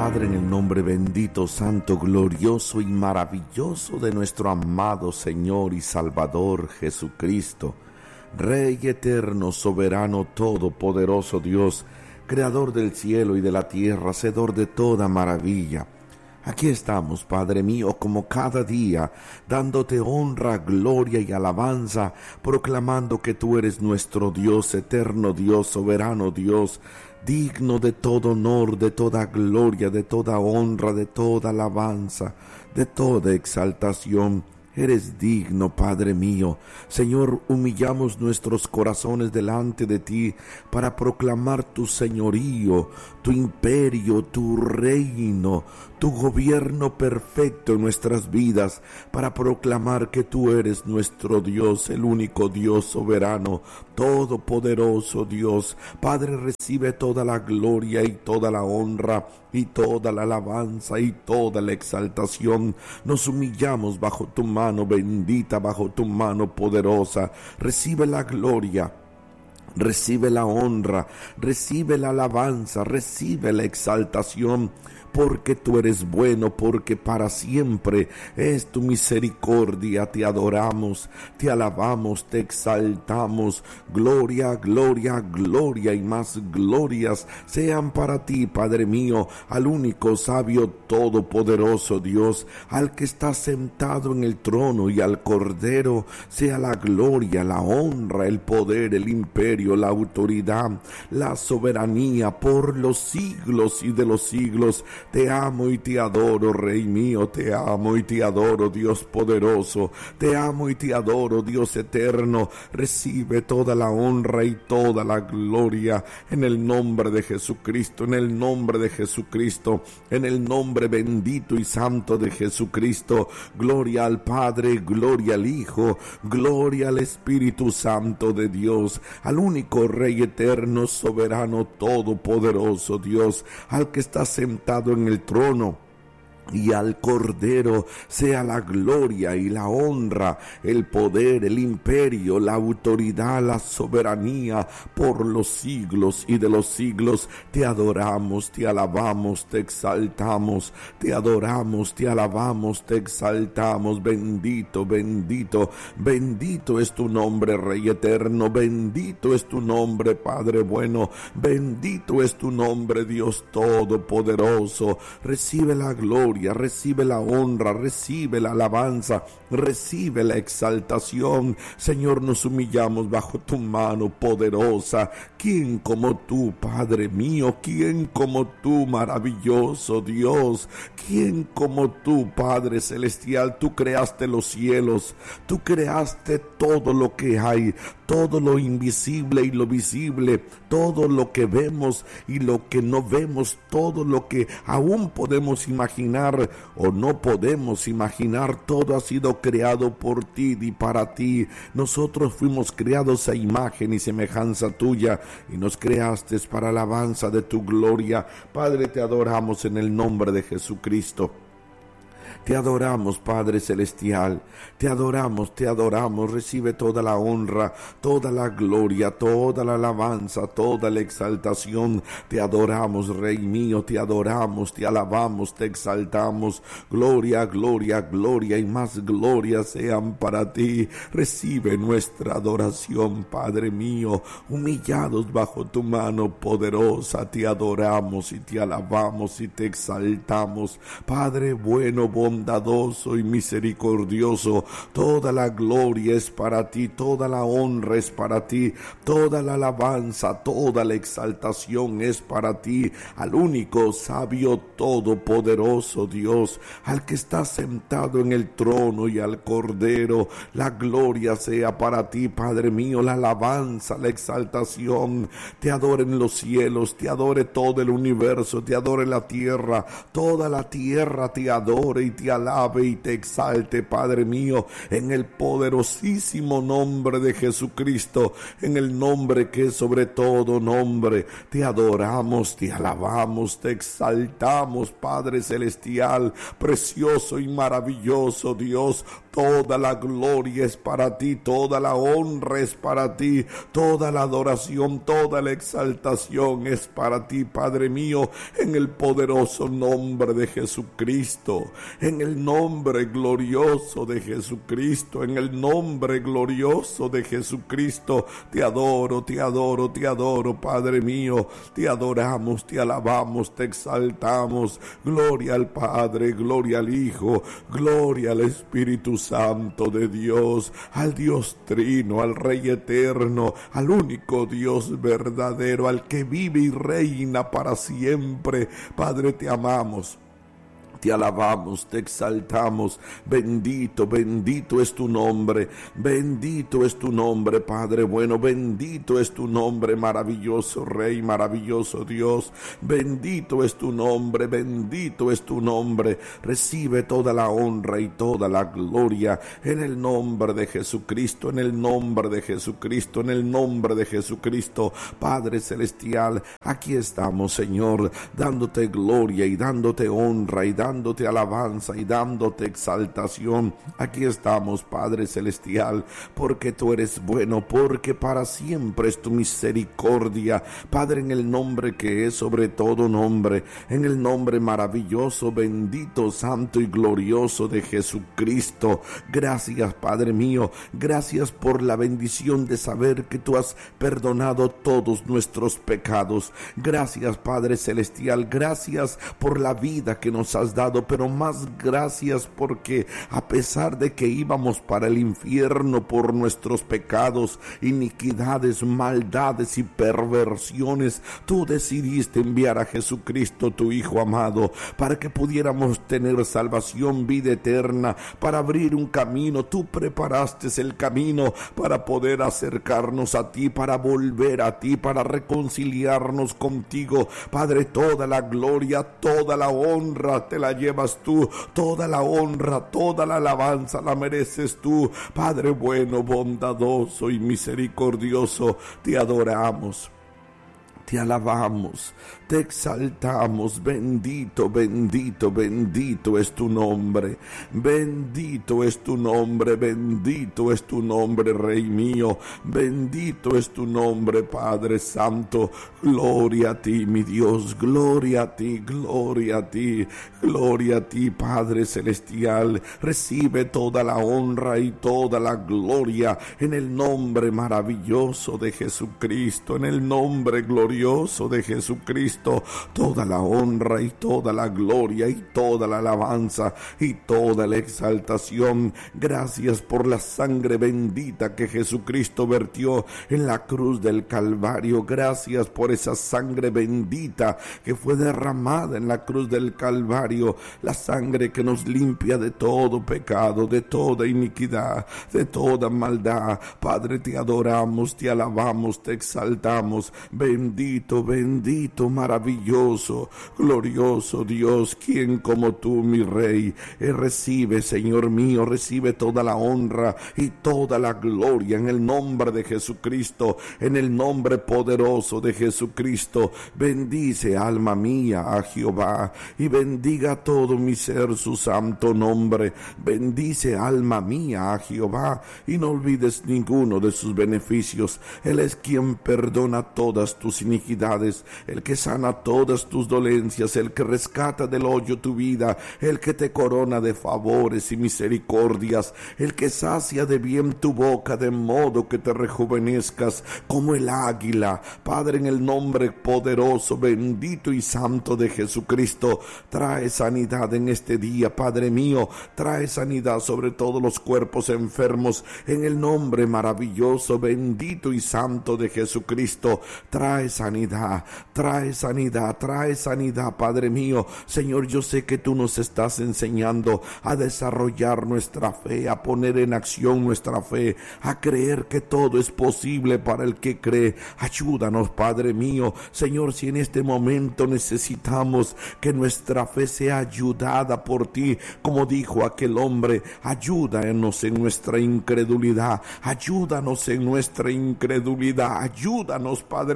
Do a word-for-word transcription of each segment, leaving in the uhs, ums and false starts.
Padre, en el nombre bendito, santo, glorioso y maravilloso de nuestro amado Señor y Salvador Jesucristo, Rey eterno, soberano, todopoderoso Dios, Creador del cielo y de la tierra, hacedor de toda maravilla. Aquí estamos, Padre mío, como cada día, dándote honra, gloria y alabanza, proclamando que tú eres nuestro Dios, eterno Dios, soberano Dios, digno de todo honor, de toda gloria, de toda honra, de toda alabanza, de toda exaltación. Eres digno, Padre mío. Señor, humillamos nuestros corazones delante de ti para proclamar tu señorío, tu imperio, tu reino, tu gobierno perfecto en nuestras vidas, para proclamar que tú eres nuestro Dios, el único Dios soberano, todopoderoso Dios. Padre, recibe toda la gloria y toda la honra y toda la alabanza y toda la exaltación. Nos humillamos bajo tu mano bendita, bajo tu mano poderosa. Recibe la gloria, recibe la honra, recibe la alabanza, recibe la exaltación, porque tú eres bueno, porque para siempre es tu misericordia. Te adoramos, te alabamos, te exaltamos. Gloria, gloria, gloria y más glorias sean para ti, Padre mío, al único sabio todopoderoso Dios, al que está sentado en el trono, y al Cordero sea la gloria, la honra, el poder, el imperio, la autoridad, la soberanía por los siglos y de los siglos. Te amo y te adoro, Rey mío, te amo y te adoro, Dios poderoso, te amo y te adoro, Dios eterno. Recibe toda la honra y toda la gloria en el nombre de Jesucristo, en el nombre de Jesucristo, en el nombre bendito y santo de Jesucristo. Gloria al Padre, gloria al Hijo, gloria al Espíritu Santo de Dios, al único Rey eterno, soberano, todopoderoso Dios, al que está sentado en el trono, y al Cordero sea la gloria y la honra, el poder, el imperio, la autoridad, la soberanía por los siglos y de los siglos. Te adoramos, te alabamos, te exaltamos, te adoramos, te alabamos, te exaltamos. Bendito, bendito, bendito es tu nombre, Rey eterno, bendito es tu nombre, Padre bueno, bendito es tu nombre, Dios todopoderoso. Recibe la gloria, recibe la honra, recibe la alabanza, recibe la exaltación. Señor, nos humillamos bajo tu mano poderosa. ¿Quién como tú, Padre mío? ¿Quién como tú, maravilloso Dios? ¿Quién como tú, Padre celestial? Tú creaste los cielos, tú creaste todo lo que hay, todo lo invisible y lo visible, todo lo que vemos y lo que no vemos, todo lo que aún podemos imaginar o no podemos imaginar. Todo ha sido creado por ti y para ti. Nosotros fuimos creados a imagen y semejanza tuya, y nos creaste para alabanza de tu gloria. Padre, te adoramos en el nombre de Jesucristo. Te adoramos, Padre celestial, te adoramos, te adoramos. Recibe toda la honra, toda la gloria, toda la alabanza, toda la exaltación. Te adoramos, Rey mío, te adoramos, te alabamos, te exaltamos. Gloria, gloria, gloria y más gloria sean para ti. Recibe nuestra adoración, Padre mío, humillados bajo tu mano poderosa. Te adoramos y te alabamos y te exaltamos. Padre bueno, bondadoso y misericordioso, toda la gloria es para ti, toda la honra es para ti, toda la alabanza, toda la exaltación es para ti, al único sabio todopoderoso Dios, al que está sentado en el trono, y al Cordero. La gloria sea para ti, Padre mío, la alabanza, la exaltación. Te adoren los cielos, te adore todo el universo, te adore la tierra, toda la tierra te adore y te alabe y te exalte, Padre mío, en el poderosísimo nombre de Jesucristo, en el nombre que es sobre todo nombre. Te adoramos, te alabamos, te exaltamos, Padre celestial, precioso y maravilloso Dios Toda la gloria es para ti, toda la honra es para ti, toda la adoración, toda la exaltación es para ti, Padre mío, en el poderoso nombre de Jesucristo, en el nombre glorioso de Jesucristo, en el nombre glorioso de Jesucristo. Te adoro, te adoro, te adoro, Padre mío, te adoramos, te alabamos, te exaltamos. Gloria al Padre, gloria al Hijo, gloria al Espíritu Santo de Dios, al Dios Trino, al Rey Eterno, al único Dios verdadero, al que vive y reina para siempre. Padre, te amamos. Te alabamos, te exaltamos. Bendito, bendito es tu nombre. Bendito es tu nombre, Padre bueno. Bendito es tu nombre, maravilloso Rey, maravilloso Dios. Bendito es tu nombre, bendito es tu nombre. Recibe toda la honra y toda la gloria en el nombre de Jesucristo, en el nombre de Jesucristo, en el nombre de Jesucristo. Padre celestial, aquí estamos, Señor, dándote gloria y dándote honra y dándote dándote alabanza y dándote exaltación. Aquí estamos, Padre celestial, porque tú eres bueno, porque para siempre es tu misericordia, Padre, en el nombre que es sobre todo nombre, en el nombre maravilloso, bendito, santo y glorioso de Jesucristo. Gracias, Padre mío, gracias por la bendición de saber que tú has perdonado todos nuestros pecados. Gracias, Padre celestial, gracias por la vida que nos has dado, pero más gracias porque a pesar de que íbamos para el infierno por nuestros pecados, iniquidades, maldades y perversiones, tú decidiste enviar a Jesucristo, tu Hijo amado, para que pudiéramos tener salvación, vida eterna, para abrir un camino. Tú preparaste el camino para poder acercarnos a ti, para volver a ti, para reconciliarnos contigo. Padre, toda la gloria, toda la honra te la llevas tú, toda la honra, toda la alabanza la mereces tú. Padre bueno, bondadoso y misericordioso, te adoramos, te alabamos, te exaltamos. Bendito, bendito, bendito es tu nombre. Bendito es tu nombre, bendito es tu nombre, Rey mío. Bendito es tu nombre, Padre Santo. Gloria a ti, mi Dios. Gloria a ti, gloria a ti, gloria a ti, Padre celestial. Recibe toda la honra y toda la gloria en el nombre maravilloso de Jesucristo, en el nombre glorioso de Jesucristo. Toda la honra y toda la gloria y toda la alabanza y toda la exaltación. Gracias por la sangre bendita que Jesucristo vertió en la cruz del Calvario. Gracias por esa sangre bendita que fue derramada en la cruz del Calvario, la sangre que nos limpia de todo pecado, de toda iniquidad, de toda maldad. Padre, te adoramos, te alabamos, te exaltamos. Bendito, bendito, maravilloso, glorioso Dios, quien como tú, mi Rey. Eh, recibe, Señor mío, recibe toda la honra y toda la gloria en el nombre de Jesucristo, en el nombre poderoso de Jesucristo. Bendice, alma mía, a Jehová, y bendiga todo mi ser su santo nombre. Bendice, alma mía, a Jehová, y no olvides ninguno de sus beneficios. Él es quien perdona todas tus iniquidades, el que sana todas tus dolencias, el que rescata del hoyo tu vida, el que te corona de favores y misericordias, el que sacia de bien tu boca, de modo que te rejuvenezcas como el águila. Padre, en el nombre poderoso, bendito y santo de Jesucristo, trae sanidad en este día, Padre mío. Trae sanidad sobre todos los cuerpos enfermos, en el nombre maravilloso, bendito y santo de Jesucristo. Trae sanidad, trae sanidad, trae sanidad, Padre mío. Señor, yo sé que tú nos estás enseñando a desarrollar nuestra fe, a poner en acción nuestra fe, a creer que todo es posible para el que cree. Ayúdanos, Padre mío. Señor, si en este momento necesitamos que nuestra fe sea ayudada por ti, como dijo aquel hombre, ayúdanos en nuestra incredulidad, ayúdanos en nuestra incredulidad, ayúdanos, Padre mío,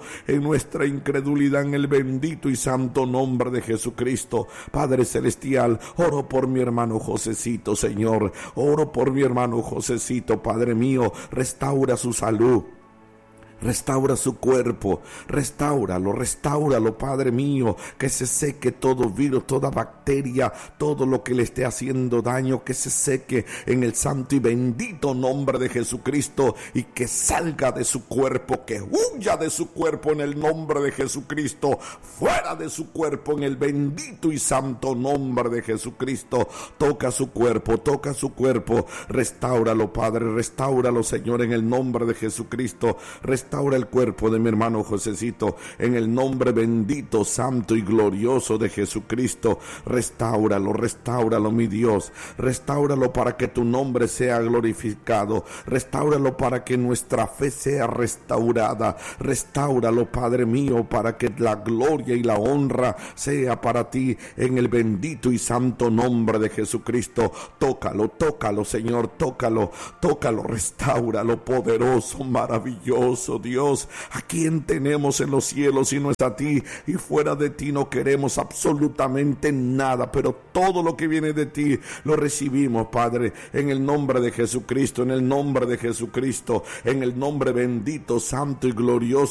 en nuestra incredulidad, en el bendito y santo nombre de Jesucristo. Padre celestial, oro por mi hermano Josecito, Señor, oro por mi hermano Josecito, Padre mío, restaura su salud. Restaura su cuerpo, restáuralo, restáuralo, Padre mío, que se seque todo virus, toda bacteria, todo lo que le esté haciendo daño, que se seque en el santo y bendito nombre de Jesucristo y que salga de su cuerpo, que huya de su cuerpo en el nombre de Jesucristo, fuera de su cuerpo en el bendito y santo nombre de Jesucristo. Toca su cuerpo, toca su cuerpo, restáuralo, Padre, restáuralo, Señor, en el nombre de Jesucristo. Restaura el cuerpo de mi hermano Josecito en el nombre bendito, santo y glorioso de Jesucristo. Restáuralo, restáuralo, mi Dios. Restáuralo para que tu nombre sea glorificado. Restáuralo para que nuestra fe sea restaurada. Restáuralo, Padre mío, para que la gloria y la honra sea para ti en el bendito y santo nombre de Jesucristo. Tócalo, tócalo, Señor, tócalo, tócalo, restáuralo, poderoso, maravilloso Dios. ¿A quién tenemos en los cielos sino es a ti? Y fuera de ti no queremos absolutamente nada, pero todo lo que viene de ti lo recibimos, Padre, en el nombre de Jesucristo, en el nombre de Jesucristo, en el nombre bendito, santo y glorioso